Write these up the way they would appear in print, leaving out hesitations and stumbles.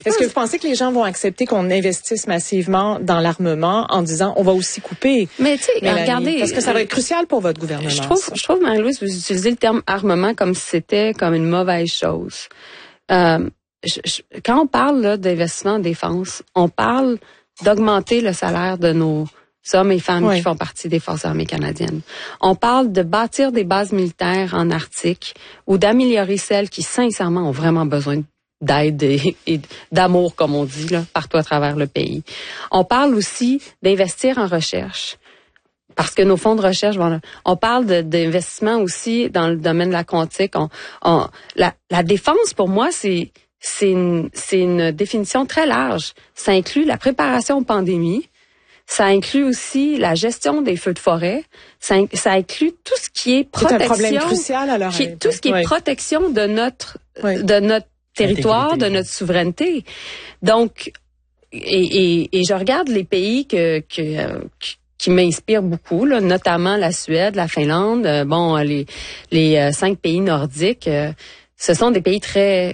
Est-ce que vous pensez que les gens vont accepter qu'on investisse massivement dans l'armement en disant on va aussi couper? Mais tu sais, regardez, parce que ça va être crucial pour votre gouvernement. Je trouve, Marie-Louise, vous utilisez le terme armement comme si c'était comme une mauvaise chose. Quand on parle là, d'investissement en défense, on parle d'augmenter le salaire de nos hommes et femmes qui font partie des Forces armées canadiennes. On parle de bâtir des bases militaires en Arctique ou d'améliorer celles qui, sincèrement, ont vraiment besoin d'aide et d'amour, comme on dit, là, partout à travers le pays. On parle aussi d'investir en recherche, parce que nos fonds de recherche vont là. On parle d'investissement aussi dans le domaine de la quantique. La défense, pour moi, c'est une définition très large. Ça inclut la préparation aux pandémies, ça inclut aussi la gestion des feux de forêt, ça inclut tout ce qui est protection. C'est un problème crucial à l'heure. Tout ce qui est protection de notre territoire, de notre souveraineté. Donc, et je regarde les pays qui m'inspirent beaucoup, là, notamment la Suède, la Finlande, les 5 pays nordiques. Ce sont des pays très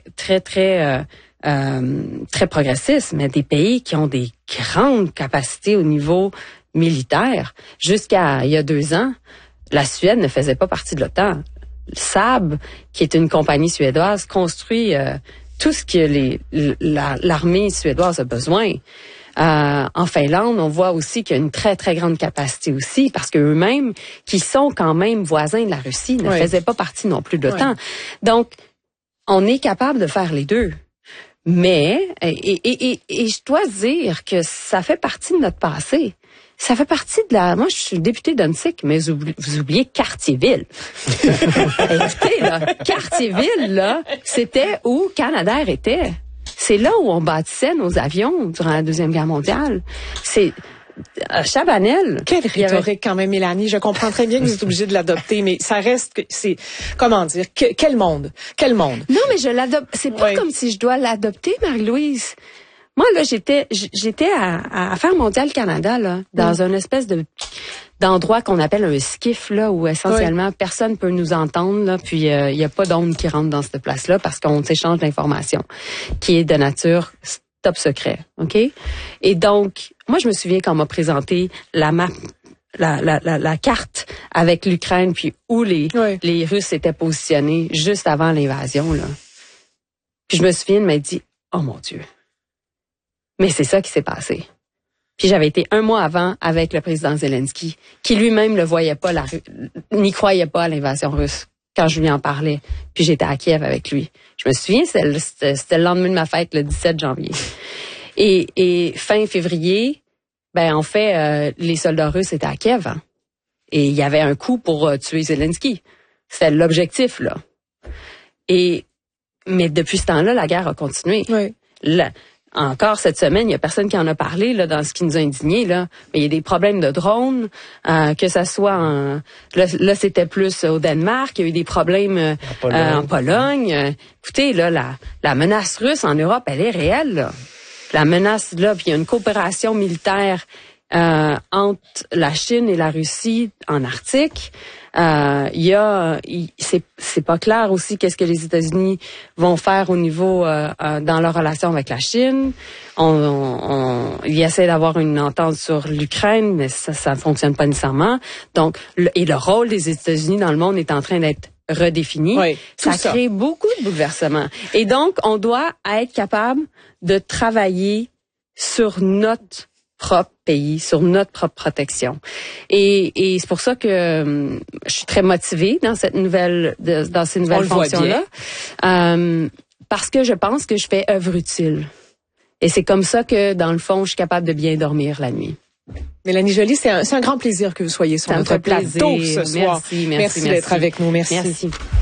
progressistes, mais des pays qui ont des grandes capacités au niveau militaire. Jusqu'à il y a 2 ans, la Suède ne faisait pas partie de l'OTAN. Saab, qui est une compagnie suédoise, construit tout ce que l'armée suédoise a besoin. En Finlande, on voit aussi qu'il y a une très, très grande capacité aussi, parce qu'eux-mêmes, qui sont quand même voisins de la Russie, ne faisaient pas partie non plus de l'OTAN. Donc, on est capable de faire les deux. Mais, et je dois dire que ça fait partie de notre passé. Ça fait partie de moi, je suis députée d'Unsick, mais vous oubliez Cartierville. Écoutez, là, Cartierville, là, c'était où Canadair était. C'est là où on bâtissait nos avions durant la Deuxième Guerre mondiale. C'est Chabanel. Quelle rhétorique quand même, Mélanie. Je comprends très bien que vous êtes obligée de l'adopter, mais ça reste que c'est, comment dire, quel monde? Quel monde? Non, mais je l'adopte. C'est pas comme si je dois l'adopter, Marie-Louise. Moi, là, j'étais à Affaires mondiales Canada, là, dans une espèce d'endroit qu'on appelle un skiff, là, où essentiellement personne peut nous entendre, là, puis il y a pas d'ondes qui rentrent dans cette place-là parce qu'on s'échange d'informations qui est de nature top secret, OK? Et donc, moi, je me souviens quand on m'a présenté la map, la carte avec l'Ukraine, puis où les Russes étaient positionnés juste avant l'invasion, là. Puis je me souviens de m'être dit, oh mon Dieu. Mais c'est ça qui s'est passé. Puis j'avais été 1 mois avant avec le président Zelensky, qui lui-même ne voyait pas n'y croyait pas à l'invasion russe quand je lui en parlais. Puis j'étais à Kiev avec lui. Je me souviens, c'était le lendemain de ma fête, le 17 janvier. Et fin février, en fait, les soldats russes étaient à Kiev. Hein, et il y avait un coup pour tuer Zelensky. C'était l'objectif, là. Mais depuis ce temps-là, la guerre a continué. Oui. Encore cette semaine, il y a personne qui en a parlé là dans ce qui nous a indignés là, mais il y a des problèmes de drones, que ça soit là c'était plus au Danemark, il y a eu des problèmes en Pologne. Écoutez là, la menace russe en Europe, elle est réelle là. La menace là, puis il y a une coopération militaire entre la Chine et la Russie en Arctique. C'est pas clair aussi qu'est-ce que les États-Unis vont faire au niveau dans leur relation avec la Chine. Ils essaient d'avoir une entente sur l'Ukraine, mais ça fonctionne pas nécessairement. Donc, le rôle des États-Unis dans le monde est en train d'être redéfini. Oui, ça crée beaucoup de bouleversements. Et donc, on doit être capable de travailler sur notre propre pays, sur notre propre protection. Et c'est pour ça que je suis très motivée dans ces nouvelles fonctions-là. Parce que je pense que je fais œuvre utile. Et c'est comme ça que, dans le fond, je suis capable de bien dormir la nuit. Mélanie Joly, c'est un grand plaisir que vous soyez sur notre plateau ce soir. Merci d'être avec nous. Merci.